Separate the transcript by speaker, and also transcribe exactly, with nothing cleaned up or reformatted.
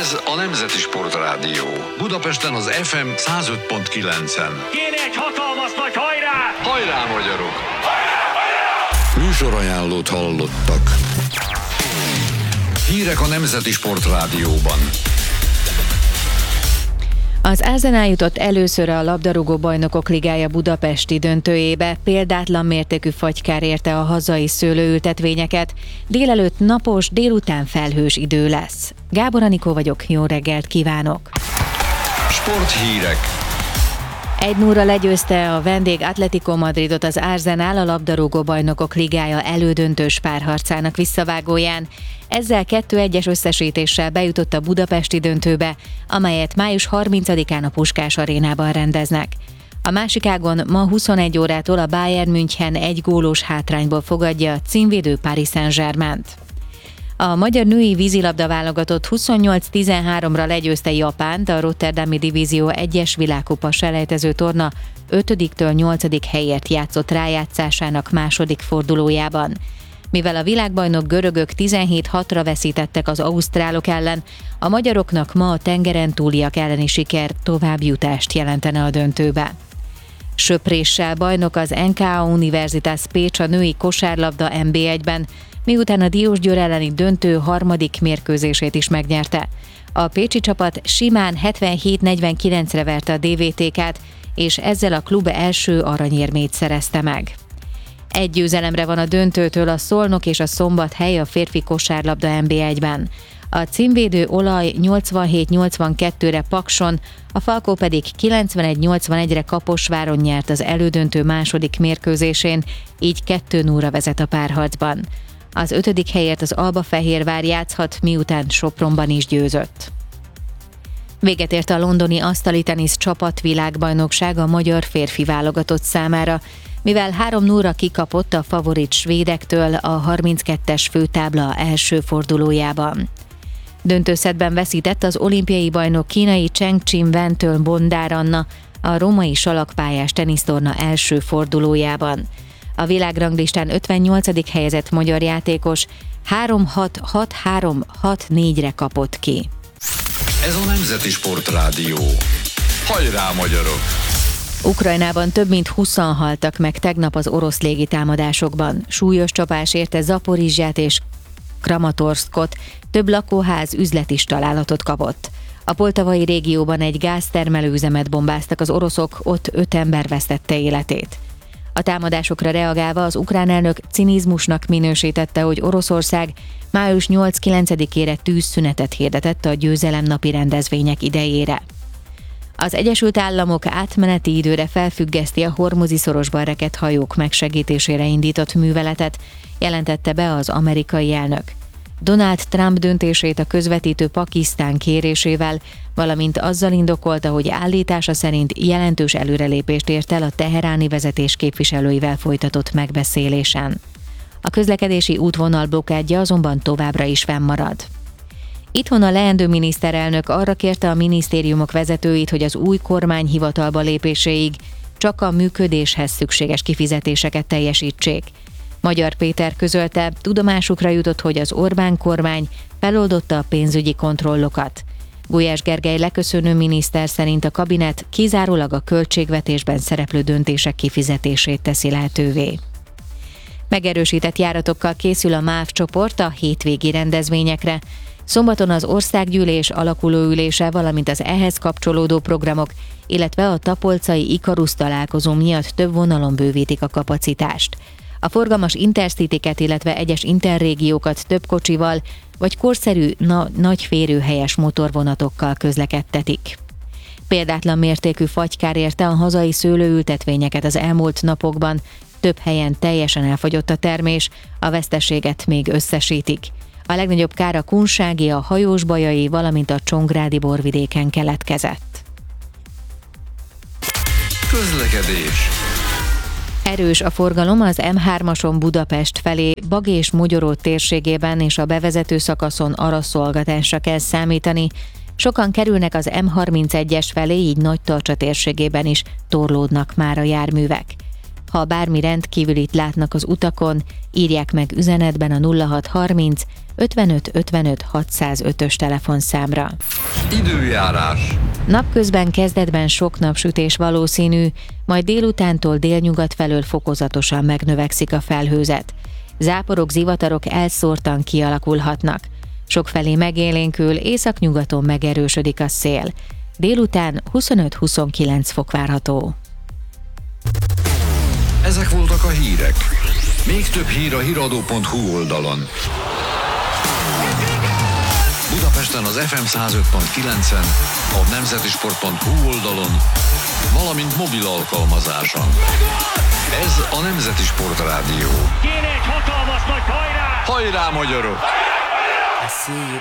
Speaker 1: Ez a Nemzeti Sportrádió. Budapesten az ef em száz öt pont kilencen.
Speaker 2: Kéne egy hatalmas nagy hajrá!
Speaker 1: Hajrá, magyarok!
Speaker 2: Hajrá, hajrá!
Speaker 1: Műsorajánlót hallottak. Hírek a Nemzeti Sportrádióban.
Speaker 3: Az Arsenal jutott először a labdarúgó bajnokok ligája budapesti döntőjébe, példátlan mértékű fagykár érte a hazai szőlőültetvényeket, délelőtt napos, délután felhős idő lesz. Gábor Anikó vagyok, jó reggelt kívánok!
Speaker 1: Sporthírek.
Speaker 3: egy nullra legyőzte a vendég Atletico Madridot az Arsenal a labdarúgó bajnokok ligája elődöntős párharcának visszavágóján. Ezzel kettő egyes összesítéssel bejutott a budapesti döntőbe, amelyet május harmincadikán a Puskás arénában rendeznek. A másik ágon ma huszonegy órától a Bayern München egy gólós hátrányból fogadja a címvédő Paris Saint-Germaint. A magyar női vízilabda válogatott huszonnyolc tizenháromra legyőzte Japánt a Rotterdami Divízió egyes világkupa selejtező torna ötödiktől nyolcadik helyért játszott rájátszásának második fordulójában. Mivel a világbajnok görögök tizenhét hatra veszítettek az ausztrálok ellen, a magyaroknak ma a tengeren túliak elleni siker továbbjutást jelentene a döntőbe. Söpréssel bajnok az en ká á Universitas Pécs a női kosárlabda en bé egyben, miután a Diósgyőr elleni döntő harmadik mérkőzését is megnyerte. A pécsi csapat simán hetvenhét negyvenkilencre verte a dé vé té ká-t, és ezzel a klub első aranyérmét szerezte meg. Egy győzelemre van a döntőtől a Szolnok és a Szombathely a férfi kosárlabda en bé egyben. A címvédő Olaj nyolcvanhét nyolcvankettőre Pakson, a Falkó pedig kilencvenegy nyolcvanegyre Kaposváron nyert az elődöntő második mérkőzésén, így kettő nullra vezet a párharcban. Az ötödik helyért az Albafehérvár játszhat, miután Sopronban is győzött. Véget ért a londoni asztali tenisz csapat világbajnokság a magyar férfi válogatott számára, mivel három nullra kikapott a favorit svédektől a harminckettes főtábla első fordulójában. Döntőszetben veszített az olimpiai bajnok kínai Cheng Chin Wen-től Bondár Anna a római salakpályás tenisztorna első fordulójában. A világranglistán ötvennyolcadik helyezett magyar játékos három hat hat három hat négyre kapott ki.
Speaker 1: Ez a Nemzeti Sportrádió. Hajrá, magyarok!
Speaker 3: Ukrajnában több mint húszan haltak meg tegnap az orosz légitámadásokban. Súlyos csapás érte Zaporizsját és Kramatorszkot, több lakóház, üzlet is találatot kapott. A poltavai régióban egy gáztermelőüzemet bombáztak az oroszok, ott öt ember vesztette életét. A támadásokra reagálva az ukrán elnök cinizmusnak minősítette, hogy Oroszország május nyolc-kilencedikére tűzszünetet hirdetett a győzelem napi rendezvények idejére. Az Egyesült Államok átmeneti időre felfüggeszti a hormuzi szorosban rekedt hajók megsegítésére indított műveletet, jelentette be az amerikai elnök. Donald Trump döntését a közvetítő Pakisztán kérésével, valamint azzal indokolta, hogy állítása szerint jelentős előrelépést ért el a teheráni vezetés képviselőivel folytatott megbeszélésen. A közlekedési útvonal blokkádja azonban továbbra is fennmarad. Itthon a leendő miniszterelnök arra kérte a minisztériumok vezetőit, hogy az új kormány hivatalba lépéséig csak a működéshez szükséges kifizetéseket teljesítsék. Magyar Péter közölte, tudomásukra jutott, hogy az Orbán kormány feloldotta a pénzügyi kontrollokat. Gulyás Gergely leköszönő miniszter szerint a kabinet kizárólag a költségvetésben szereplő döntések kifizetését teszi lehetővé. Megerősített járatokkal készül a MÁV csoport a hétvégi rendezvényekre. Szombaton az országgyűlés alakulóülése, valamint az ehhez kapcsolódó programok, illetve a tapolcai Ikarusz találkozó miatt több vonalon bővítik a kapacitást. A forgalmas intercityket, illetve egyes interrégiókat több kocsival vagy korszerű, na- nagy férőhelyes motorvonatokkal közlekedtetik. Példátlan mértékű fagykár érte a hazai szőlőültetvényeket az elmúlt napokban, több helyen teljesen elfogyott a termés, a veszteséget még összesítik. A legnagyobb kár a kunsági, a hajósbajai, valamint a csongrádi borvidéken keletkezett.
Speaker 1: Közlekedés.
Speaker 3: Erős a forgalom az em hármason Budapest felé, Bag és Mogyoró térségében és a bevezető szakaszon araszolgatásra kell számítani. Sokan kerülnek az em harmincegyes felé, így Nagytarcsa térségében is torlódnak már a járművek. Ha bármi rendkívülit látnak az utakon, írják meg üzenetben a nulla hat harminc ötvenöt ötvenöt hatszázötös telefonszámra.
Speaker 1: Időjárás.
Speaker 3: Napközben kezdetben sok napsütés valószínű, majd délutántól délnyugat felől fokozatosan megnövekszik a felhőzet. Záporok, zivatarok elszórtan kialakulhatnak. Sokfelé megélénkül, északnyugaton megerősödik a szél. Délután huszonöt-huszonkilenc fok várható.
Speaker 1: Ezek voltak a hírek. Még több hír a híradó pont hu oldalon. Budapesten az ef em száz öt pont kilencen, a nemzetisport pont hu oldalon, valamint mobil alkalmazáson. Ez a Nemzeti Sport Rádió.
Speaker 2: Kéne egy hatalmas nagy hajrá!
Speaker 1: Hajrá, magyarok!
Speaker 4: I see you